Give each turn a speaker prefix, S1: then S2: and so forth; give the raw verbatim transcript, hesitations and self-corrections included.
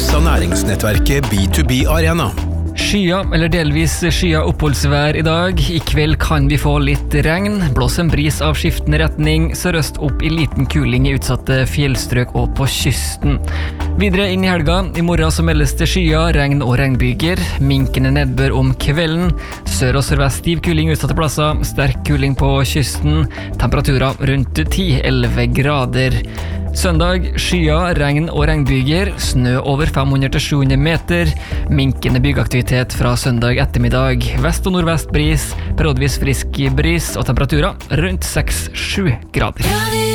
S1: produseres av næringsnettverket B to B Arena.
S2: Skya, eller delvis skya oppholdsvær i dag. I kveld kan vi få litt regn. Blås en bris av skiftende retning, sørøst opp i liten kuling i utsatte fjellstrøk og på kysten. Videre inn i helga. I morgen så meldes det skya, regn og regnbyger. Minkende nedbør om kvelden. Sør og sørvest stiv kuling utsatte plasser. Sterk kuling på kysten. Temperaturer rundt ti til elleve grader. Søndag, skya, regn og regnbyger, snø over fem hundre til sju hundre meter, minkende byggeaktivitet fra søndag ettermiddag, vest og nordvest bris, periodvis frisk bris og temperaturer rundt seks til sju grader.